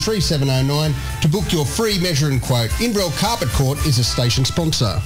3709 to book your free measure and quote. Inverell Carpet Court is a station sponsor.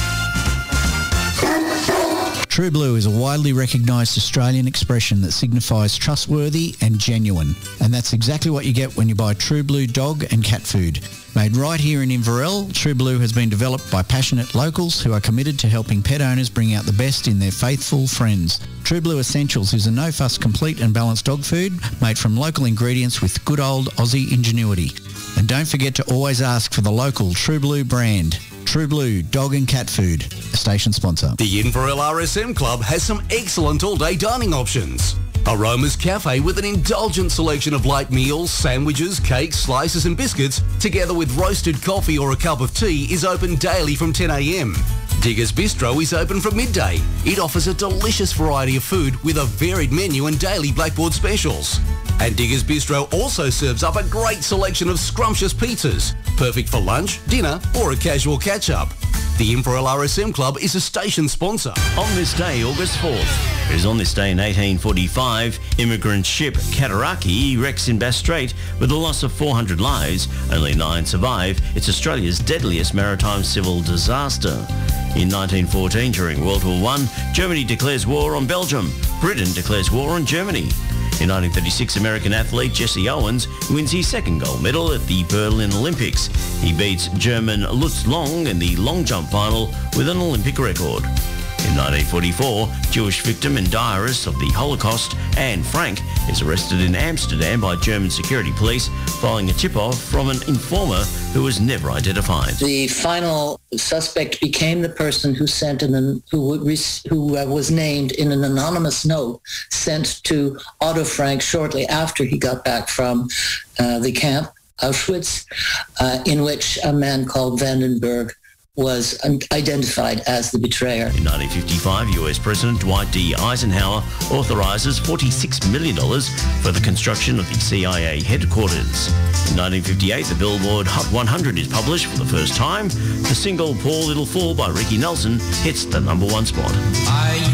True Blue is a widely recognised Australian expression that signifies trustworthy and genuine. And that's exactly what you get when you buy True Blue dog and cat food. Made right here in Inverell, True Blue has been developed by passionate locals who are committed to helping pet owners bring out the best in their faithful friends. True Blue Essentials is a no-fuss, complete and balanced dog food made from local ingredients with good old Aussie ingenuity. And don't forget to always ask for the local True Blue brand. True Blue dog and cat food, a station sponsor. The Inverell RSM Club has some excellent all-day dining options. Aroma's Cafe with an indulgent selection of light meals, sandwiches, cakes, slices and biscuits, together with roasted coffee or a cup of tea, is open daily from 10 a.m. Diggers Bistro is open from midday. It offers a delicious variety of food with a varied menu and daily Blackboard specials. And Diggers Bistro also serves up a great selection of scrumptious pizzas, perfect for lunch, dinner or a casual catch-up. The Inverell RSM Club is a station sponsor. On this day, August 4th, it is on this day in 1845, immigrant ship Cataraqui wrecks in Bass Strait with a loss of 400 lives. Only 9 survive. It's Australia's deadliest maritime civil disaster. In 1914, during World War I, Germany declares war on Belgium. Britain declares war on Germany. In 1936, American athlete Jesse Owens wins his second gold medal at the Berlin Olympics. He beats German Lutz Long in the long jump final with an Olympic record. In 1944, Jewish victim and diarist of the Holocaust, Anne Frank, is arrested in Amsterdam by German security police following a tip-off from an informer who was never identified. The final suspect became the person who sent who was named in an anonymous note sent to Otto Frank shortly after he got back from the camp, Auschwitz, in which a man called Vandenberg was identified as the betrayer. In 1955, US President Dwight D. Eisenhower authorizes $46 million for the construction of the CIA headquarters. In 1958, the Billboard Hot 100 is published for the first time. The single Poor Little Fool by Ricky Nelson hits the #1 spot.